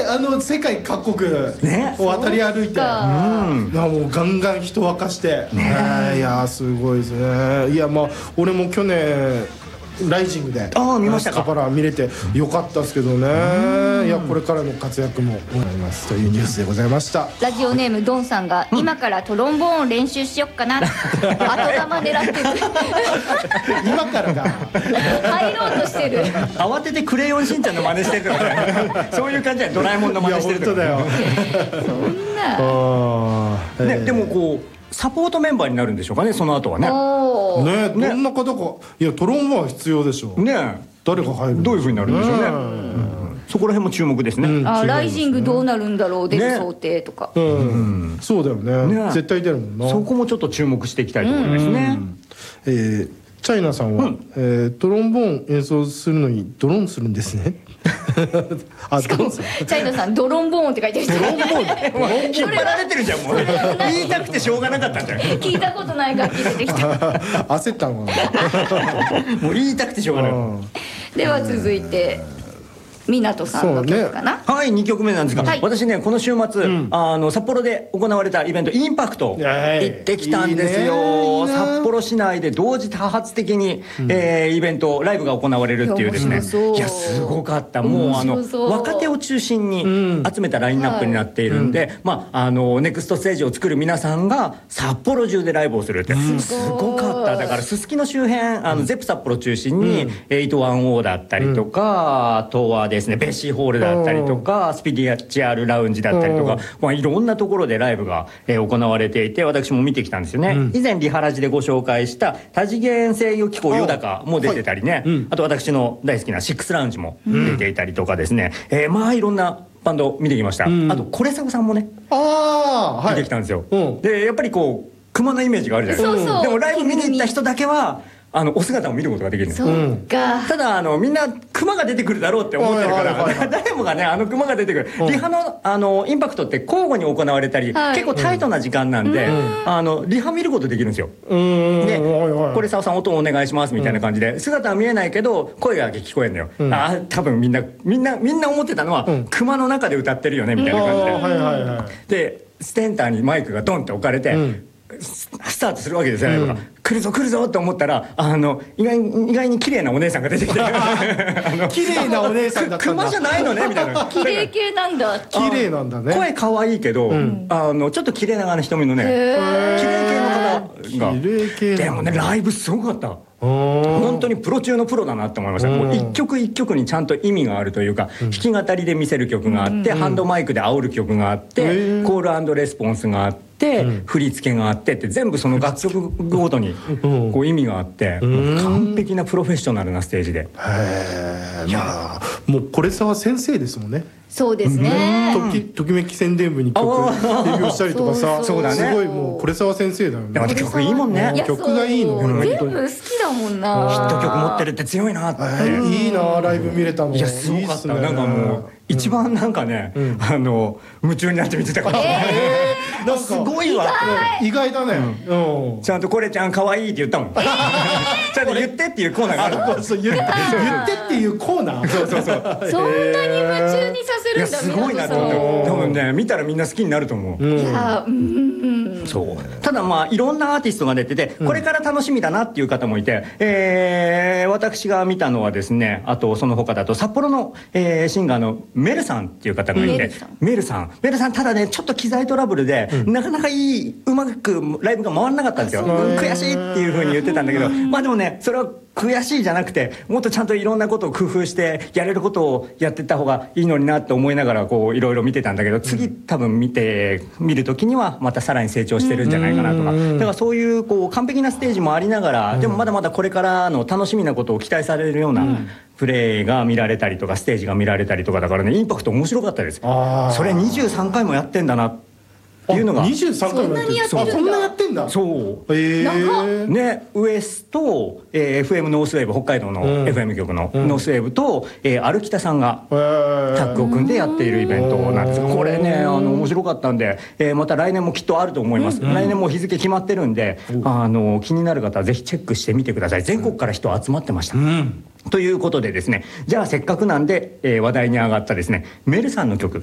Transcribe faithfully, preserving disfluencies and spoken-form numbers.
あの世界各国ねを渡り歩いて、うんいやもうガンガン人沸かして、ね、いやすごいですね。いやまあ俺も去年ライジングでああ見ましたか。 スカパラ見れてよかったですけどね。いやこれからの活躍も思いますというニュースでございました。 ラジオネームドンさんが、うん、今からトロンボーン練習しよっかな後玉狙ってる今からが入ろうとしてる慌ててクレヨンしんちゃんの真似してるとかねそういう感じでドラえもんの真似してるとか。 いや本当だよそんな、 ね、でもこうサポートメンバーになるんでしょうかね、その後はね。 ね、どんな方か、いやトロンボーンは必要でしょうね。誰が入るどういう風になるんでしょうね。そこら辺も注目ですね。 あ、ライジングどうなるんだろう、出る想定とか。 そうだよね、絶対出るもんな。 そこもちょっと注目していきたいところですね。 えチャイナさんはトロンボーン演奏するのにドローンするんですね。 あ、しかもチャイナさんドロンボーンって書いてる人。ドロンボーン引っ張られてるじゃん。もう言いたくてしょうがなかったんじゃん。 聞いたことない楽器出てきた。 焦ったのかな。 もう言いたくてしょうがない。 では続いて湊さんの曲かな。 はい、にきょくめなんですが、私ねこの週末あの札幌で行われたイベントインパクト行ってきたんですよ。札幌市内で同時多発的にイベントライブが行われるっていうですね、いやすごかった。もうあの若手を中心に集めたラインナップになっているんで、まああのネクストステージを作る皆さんが札幌中でライブをするってすごかった。だからすすきの周辺あのゼップ札幌中心にエイトワンオーだったりとか、あとはですねベッシーホールだったりとかスピディアチアールラウンジだったりとか、まあいろんなところでライブが行われていて、私も見てきたんですよね。以前リハラジでご紹介した多次元制御機構ヨダカも出てたりね、あと私の大好きなシックスラウンジも出ていたりとかですね、えまあいろんなバンド見てきました。あとコレサゴさんもね見てきたんですよ。でやっぱりこう熊のイメージがあるじゃないですか。でもライブ見に行った人だけはあのお姿を見ることができるんですよ。ただあのみんなクマが出てくるだろうって思ってるから誰もがねあのクマが出てくる。リハのあのインパクトって交互に行われたり結構タイトな時間なんであのリハ見ることできるんですよ。でこれ澤さん音お願いしますみたいな感じで姿は見えないけど声が聞こえるのよ。あ多分みんなみんなみんな思ってたのはクマの中で歌ってるよねみたいな感じで。でセンターにマイクがドンって置かれてスタートするわけですよライブが。来るぞ来るぞって思ったらあの意外に意外に綺麗なお姉さんが出てきて綺麗なお姉さんだったんだ。 熊じゃないのねみたいな。 綺麗系なんだ。 綺麗なんだね。 声可愛いけどあのちょっと綺麗な瞳のね綺麗系の方が。綺麗系でもねライブすごかった。本当にプロ中のプロだなって思いました。もう一曲一曲にちゃんと意味があるというか、弾き語りで見せる曲があってハンドマイクで煽る曲があってコール&レスポンスがあって振り付けがあってって全部その楽曲ごとにこう意味があって完璧なプロフェッショナルなステージで。へえ。まあもうこれさは先生ですもんね。 そうですね。 ときめき宣伝部に曲デビューしたりとかさ、 そうだね。 すごいもうこれさは先生だよね。 また曲いいもんね。 曲がいいの。 全部好きだもんな。 ヒット曲持ってるって強いなって。 いいなライブ見れたの。 いやすごかった。なんかもう一番なんかねあの夢中になって見てたから。なんかすごいわ。 意外だね。 ちゃんとこれちゃん可愛いって言ったもん。ちゃんと言ってっていうコーナーがある。 そう言ってっていうコーナー。そうそうそう。 そんなに夢中にさせるんだ。 すごいなと思って。多分ね見たらみんな好きになると思う。いやそうただまあいろんなアーティストが出ててこれから楽しみだなっていう方もいて、えー、私が見たのはですね、あとその他だと札幌の、えー、シンガーのメルさんっていう方がいて、メルさんメルさんただねちょっと機材トラブルで、うん、なかなかいいうまくライブが回らなかったんですよ。悔しいっていうふうに言ってたんだけど、まあでもねそれは悔しいじゃなくてもっとちゃんといろんなことを工夫してやれることをやってった方がいいのになって思いながらこういろいろ見てたんだけど、次多分見て見る時にはまたさらに成長してるんじゃないかなとか、だからそういうこう完璧なステージもありながらでもまだまだこれからの楽しみなことを期待されるようなプレーが見られたりとかステージが見られたりとかだからねインパクト面白かったです。それにじゅうさんかいもやってんだなっていうのがにじゅうさんかいもやってる。そんなやってんだ。 そうねウエスと エフエム ノースウェーブ北海道の エフエム 局のノースウェーブと歩北さんがタッグを組んでやっているイベントなんです。これねあの面白かったんでまた来年もきっとあると思います。来年も日付決まってるんであの気になる方はぜひチェックしてみてください。全国から人集まってました。ということでですね、じゃあせっかくなんで、えー、話題に上がったですねメルさんの曲